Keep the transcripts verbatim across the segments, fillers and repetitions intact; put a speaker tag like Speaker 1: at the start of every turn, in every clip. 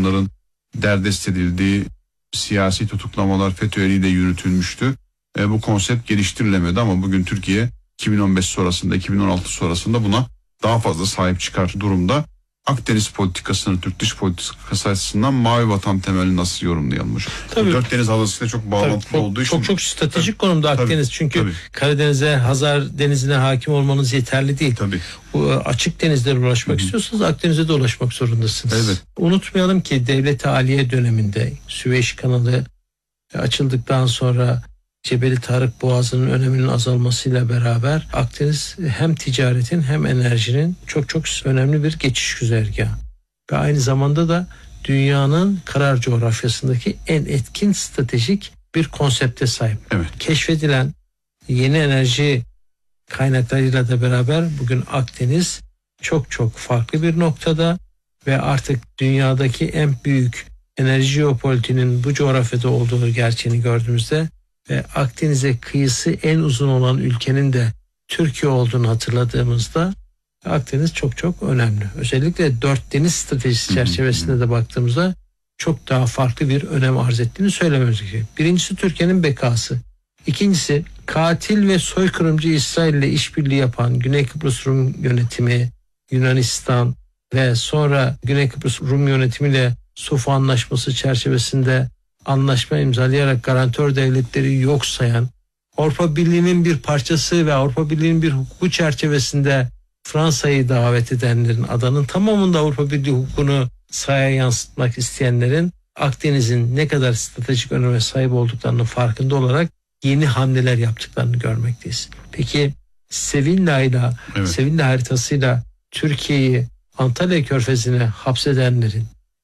Speaker 1: insanların derdest edildiği, siyasi tutuklamalar FETÖ eliyle yürütülmüştü. E, bu konsept geliştirilemedi ama bugün Türkiye iki bin on beş sonrasında, iki bin on altı sonrasında buna daha fazla sahip çıkar durumda. Akdeniz politikasını, Türk dış politikası açısından mavi vatan temelini nasıl yorumlayalım hocam?
Speaker 2: Tabii.
Speaker 1: Dört deniz havzasıyla çok bağlantılı
Speaker 2: çok,
Speaker 1: olduğu için.
Speaker 2: Çok çok stratejik tabii, konumda Akdeniz. Tabii, Çünkü tabii. Karadeniz'e, Hazar Denizi'ne hakim olmanız yeterli değil.
Speaker 1: Tabii.
Speaker 2: Bu açık denizlere ulaşmak Hı-hı. istiyorsanız Akdeniz'e de ulaşmak zorundasınız.
Speaker 1: Evet.
Speaker 2: Unutmayalım ki Devlet-i Aliye döneminde Süveyş kanalı açıldıktan sonra Cebeli Tarık Boğazı'nın öneminin azalmasıyla beraber Akdeniz hem ticaretin hem enerjinin çok çok önemli bir geçiş güzergahı. Ve aynı zamanda da dünyanın karar coğrafyasındaki en etkin stratejik bir konsepte sahip.
Speaker 1: Evet.
Speaker 2: Keşfedilen yeni enerji kaynaklarıyla da beraber bugün Akdeniz çok çok farklı bir noktada ve artık dünyadaki en büyük enerji jeopolitiğinin bu coğrafyada olduğu gerçeğini gördüğümüzde ve Akdeniz'e kıyısı en uzun olan ülkenin de Türkiye olduğunu hatırladığımızda Akdeniz çok çok önemli. Özellikle dört deniz stratejisi çerçevesinde de baktığımızda çok daha farklı bir önem arz ettiğini söylememiz gerekiyor. Birincisi Türkiye'nin bekası. İkincisi katil ve soykırımcı İsrail ile işbirliği yapan Güney Kıbrıs Rum yönetimi, Yunanistan ve sonra Güney Kıbrıs Rum yönetimiyle Sofu Anlaşması çerçevesinde anlaşma imzalayarak garantör devletleri yok sayan, Avrupa Birliği'nin bir parçası ve Avrupa Birliği'nin bir hukuku çerçevesinde Fransa'yı davet edenlerin, adanın tamamında Avrupa Birliği hukukunu sahaya yansıtmak isteyenlerin Akdeniz'in ne kadar stratejik öneme sahip olduklarının farkında olarak yeni hamleler yaptıklarını görmekteyiz. Peki Sevilla ile, evet. Sevilla haritasıyla Türkiye'yi Antalya Körfezi'ne hapsedenlerin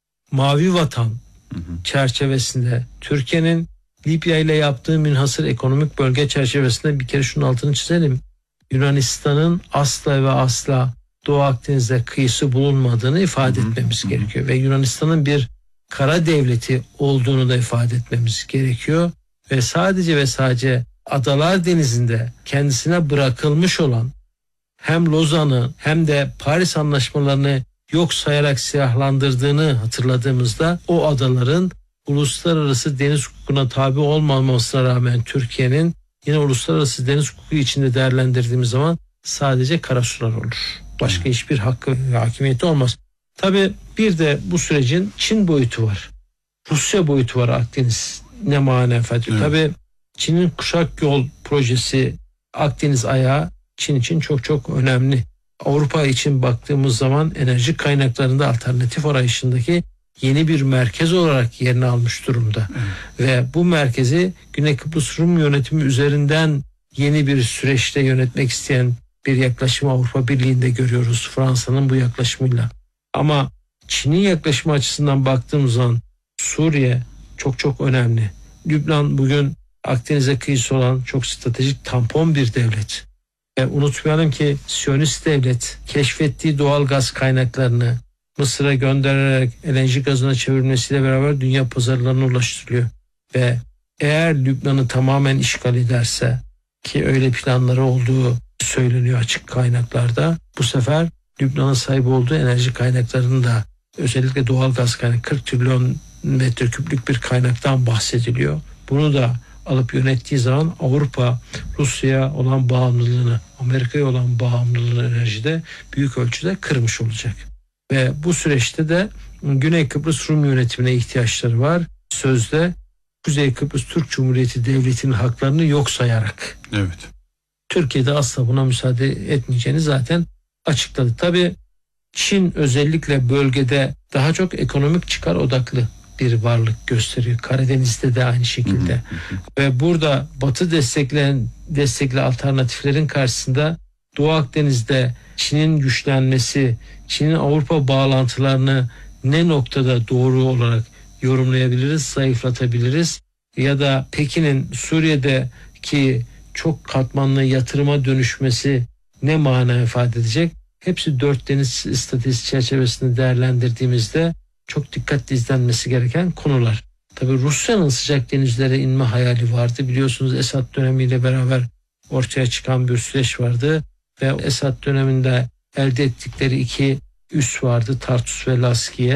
Speaker 2: mavi vatan hı hı. çerçevesinde Türkiye'nin Libya ile yaptığı münhasır ekonomik bölge çerçevesinde bir kere şunun altını çizelim. Yunanistan'ın asla ve asla Doğu Akdeniz'de kıyısı bulunmadığını ifade hı hı. etmemiz hı hı. gerekiyor. Ve Yunanistan'ın bir kara devleti olduğunu da ifade etmemiz gerekiyor. Ve sadece ve sadece Adalar Denizi'nde kendisine bırakılmış olan hem Lozan'ı hem de Paris anlaşmalarını yok sayarak silahlandırdığını hatırladığımızda o adaların uluslararası deniz hukukuna tabi olmamasına rağmen Türkiye'nin yine uluslararası deniz hukuku içinde değerlendirdiğimiz zaman sadece karasular olur. Başka hiçbir hakkı ve hakimiyeti olmaz. Tabii bir de bu sürecin Çin boyutu var. Rusya boyutu var Akdeniz. Ne mana ifade ediyor? Evet. Tabii Çin'in kuşak yol projesi Akdeniz ayağı Çin için çok çok önemli. Avrupa için baktığımız zaman enerji kaynaklarında alternatif arayışındaki yeni bir merkez olarak yerini almış durumda. Evet. Ve bu merkezi Güney Kıbrıs Rum yönetimi üzerinden yeni bir süreçte yönetmek isteyen bir yaklaşımı Avrupa Birliği'nde görüyoruz Fransa'nın bu yaklaşımıyla. Ama Çin'in yaklaşımı açısından baktığımız zaman Suriye çok çok önemli. Lübnan bugün Akdeniz'e kıyısı olan çok stratejik tampon bir devlet. E, unutmayalım ki Siyonist devlet keşfettiği doğal gaz kaynaklarını Mısır'a göndererek L N G gazına çevirmesiyle beraber dünya pazarlarına ulaştırılıyor. Ve eğer Lübnan'ı tamamen işgal ederse ki öyle planları olduğu söyleniyor açık kaynaklarda, bu sefer Lübnan'ın sahip olduğu enerji kaynaklarını da özellikle doğal gaz kaynağı kırk trilyon metreküplük bir kaynaktan bahsediliyor. Bunu da alıp yönettiği zaman Avrupa Rusya'ya olan bağımlılığını, Amerika'ya olan bağımlılığını enerjide büyük ölçüde kırmış olacak. Ve bu süreçte de Güney Kıbrıs Rum yönetimine ihtiyaçları var. Sözde Kuzey Kıbrıs Türk Cumhuriyeti Devleti'nin haklarını yok sayarak.
Speaker 1: Evet.
Speaker 2: Türkiye'de asla buna müsaade etmeyeceğini zaten açıkladı. Tabii Çin özellikle bölgede daha çok ekonomik çıkar odaklı bir varlık gösteriyor. Karadeniz'de de aynı şekilde. Hı hı hı. Ve burada Batı destekleyen destekli alternatiflerin karşısında Doğu Akdeniz'de Çin'in güçlenmesi, Çin'in Avrupa bağlantılarını ne noktada doğru olarak yorumlayabiliriz, zayıflatabiliriz ya da Pekin'in Suriye'deki çok katmanlı yatırıma dönüşmesi ne mana ifade edecek? Hepsi dört deniz stratejisi çerçevesinde değerlendirdiğimizde çok dikkatli izlenmesi gereken konular. Tabii Rusya'nın sıcak denizlere inme hayali vardı. Biliyorsunuz Esad dönemiyle beraber ortaya çıkan bir süreç vardı. Ve Esad döneminde elde ettikleri iki üs vardı. Tartus ve Laskiye.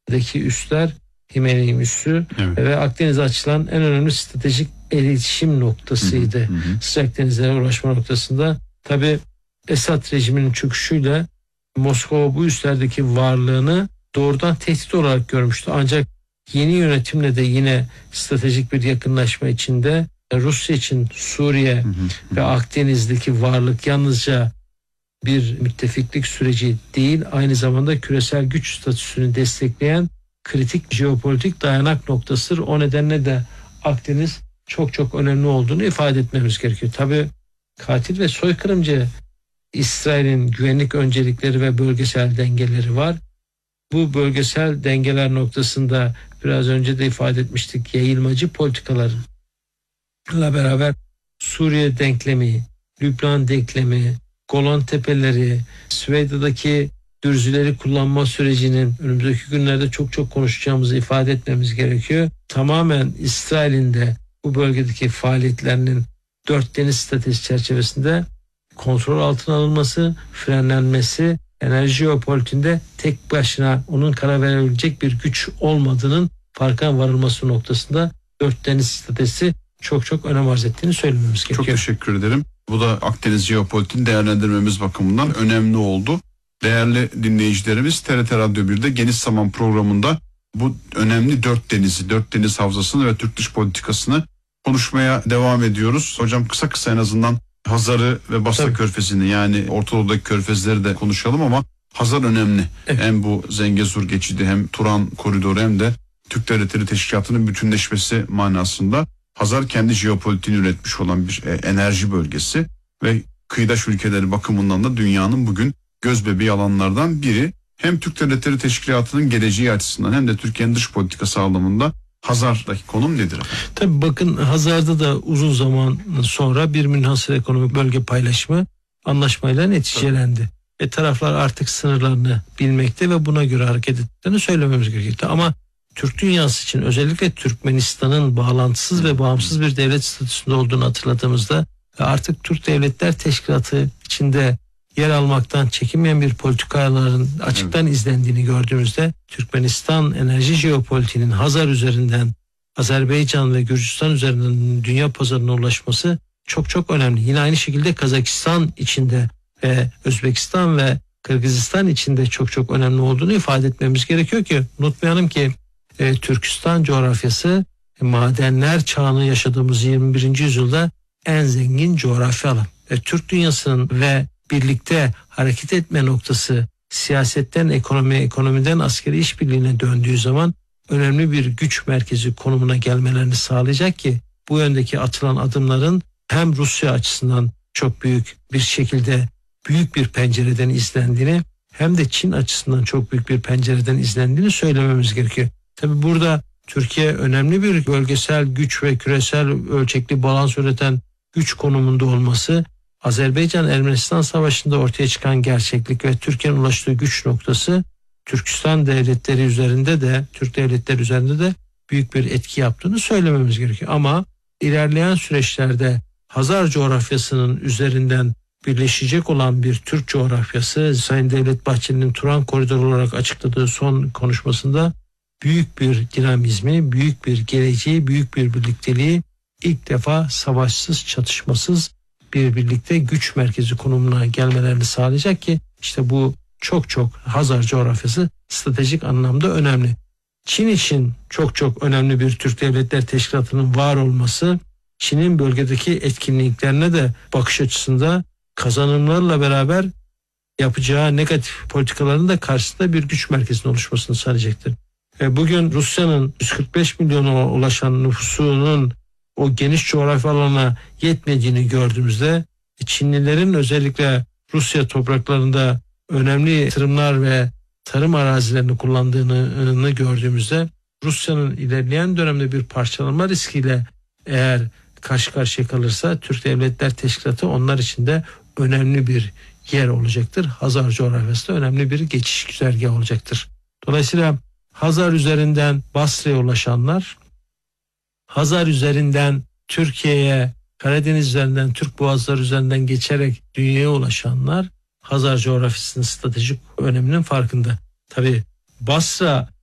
Speaker 2: Suriye'deki üsler Himeyni üssü
Speaker 1: evet.
Speaker 2: ve Akdeniz'e açılan en önemli stratejik iletişim noktasıydı. Hı hı hı. Sıcak denizlere ulaşma noktasında. Tabi Esad rejiminin çöküşüyle Moskova bu üslerdeki varlığını doğrudan tehdit olarak görmüştü. Ancak yeni yönetimle de yine stratejik bir yakınlaşma içinde Rusya için Suriye hı hı hı. ve Akdeniz'deki varlık yalnızca bir müttefiklik süreci değil, aynı zamanda küresel güç statüsünü destekleyen kritik jeopolitik dayanak noktasıdır. O nedenle de Akdeniz çok çok önemli olduğunu ifade etmemiz gerekiyor. Tabii katil ve soykırımcı İsrail'in güvenlik öncelikleri ve bölgesel dengeleri var. Bu bölgesel dengeler noktasında biraz önce de ifade etmiştik, yayılmacı politikalarla beraber Suriye denklemi, Lübnan denklemi, Golan Tepeleri, Süveyda'daki dürzüleri kullanma sürecinin önümüzdeki günlerde çok çok konuşacağımızı ifade etmemiz gerekiyor. Tamamen İsrail'in de bu bölgedeki faaliyetlerinin dört deniz stratejisi çerçevesinde kontrol altına alınması, frenlenmesi, enerji jeopolitiğinde tek başına onun karar verebilecek bir güç olmadığının farkına varılması noktasında dört deniz stratejisi çok çok önem arz ettiğini söylememiz gerekiyor.
Speaker 1: Çok teşekkür ederim. Bu da Akdeniz jeopolitiğini değerlendirmemiz bakımından önemli oldu. Değerli dinleyicilerimiz, T R T Radyo bir'de Geniş Zaman programında bu önemli dört denizi, dört deniz havzasını ve Türk dış politikasını konuşmaya devam ediyoruz. Hocam kısa kısa en azından Hazar'ı ve Basra Tabii. Körfezi'ni, yani Orta Doğu'daki körfezleri de konuşalım ama Hazar önemli. Evet. Hem bu Zengezur geçidi, hem Turan koridoru, hem de Türk Devletleri Teşkilatı'nın bütünleşmesi manasında Hazar kendi jeopolitiğini üretmiş olan bir enerji bölgesi ve kıyıdaş ülkeleri bakımından da dünyanın bugün gözbebeği alanlardan biri. Hem Türk Devletleri Teşkilatı'nın geleceği açısından hem de Türkiye'nin dış politikası anlamında Hazar'daki konum nedir?
Speaker 2: Tabii bakın, Hazar'da da uzun zaman sonra bir münhasır ekonomik bölge paylaşımı anlaşmayla neticelendi. Ve taraflar artık sınırlarını bilmekte ve buna göre hareket ettiklerini söylememiz gerekiyor. Ama Türk dünyası için özellikle Türkmenistan'ın bağlantısız ve bağımsız bir devlet statüsünde olduğunu hatırladığımızda ve artık Türk Devletler Teşkilatı içinde yer almaktan çekinmeyen bir politikaların açıktan evet. izlendiğini gördüğümüzde Türkmenistan enerji jeopolitiğinin Hazar üzerinden, Azerbaycan ve Gürcistan üzerinden dünya pazarına ulaşması çok çok önemli. Yine aynı şekilde Kazakistan içinde ve Özbekistan ve Kırgızistan içinde çok çok önemli olduğunu ifade etmemiz gerekiyor ki unutmayalım ki e, Türkistan coğrafyası e, madenler çağını yaşadığımız yirmi birinci yüzyılda en zengin coğrafya alan. E, Türk dünyasının ve birlikte hareket etme noktası siyasetten ekonomiye, ekonomiden askeri işbirliğine döndüğü zaman önemli bir güç merkezi konumuna gelmelerini sağlayacak ki bu yöndeki atılan adımların hem Rusya açısından çok büyük bir şekilde büyük bir pencereden izlendiğini hem de Çin açısından çok büyük bir pencereden izlendiğini söylememiz gerekiyor. Tabii burada Türkiye önemli bir bölgesel güç ve küresel ölçekli balans üreten güç konumunda olması, Azerbaycan-Ermenistan Savaşı'nda ortaya çıkan gerçeklik ve Türkiye'nin ulaştığı güç noktası Türkistan devletleri üzerinde de, Türk devletleri üzerinde de büyük bir etki yaptığını söylememiz gerekiyor. Ama ilerleyen süreçlerde Hazar coğrafyasının üzerinden birleşecek olan bir Türk coğrafyası, Sayın Devlet Bahçeli'nin Turan koridoru olarak açıkladığı son konuşmasında büyük bir dinamizmi, büyük bir geleceği, büyük bir birlikteliği, ilk defa savaşsız, çatışmasız bir birlikte güç merkezi konumuna gelmelerini sağlayacak ki işte bu çok çok Hazar coğrafyası stratejik anlamda önemli. Çin için çok çok önemli bir Türk Devletler Teşkilatı'nın var olması, Çin'in bölgedeki etkinliklerine de bakış açısında kazanımlarla beraber yapacağı negatif politikaların da karşısında bir güç merkezinin oluşmasını sağlayacaktır. E bugün Rusya'nın yüz kırk beş milyona ulaşan nüfusunun o geniş coğrafya alanına yetmediğini gördüğümüzde Çinlilerin özellikle Rusya topraklarında önemli yatırımlar ve tarım arazilerini kullandığını gördüğümüzde Rusya'nın ilerleyen dönemde bir parçalanma riskiyle eğer karşı karşıya kalırsa Türk Devletler Teşkilatı onlar için de önemli bir yer olacaktır. Hazar coğrafyası da önemli bir geçiş güzergahı olacaktır. Dolayısıyla Hazar üzerinden Basra'ya ulaşanlar, Hazar üzerinden Türkiye'ye, Karadeniz üzerinden, Türk boğazları üzerinden geçerek dünyaya ulaşanlar Hazar coğrafyasının stratejik öneminin farkında. Tabii Basra